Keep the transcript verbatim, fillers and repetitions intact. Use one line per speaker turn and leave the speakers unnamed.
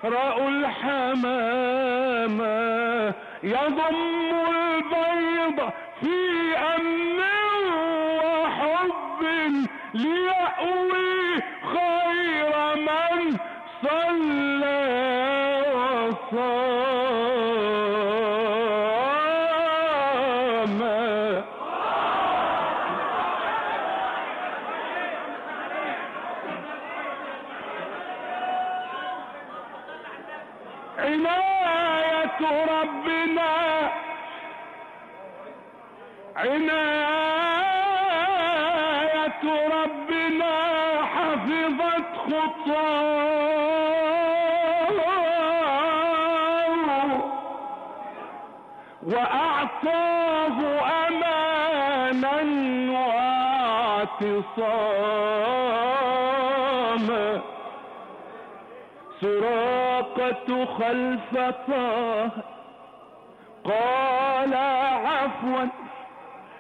رأوا الحمامة يضم البيض في أمن وحب ليأوي خير من صلى وصام. عناية ربنا عناية ربنا حفظت خطاه وأعطاه أمانا واعتصاما. سراقة خلف طه قال عفوا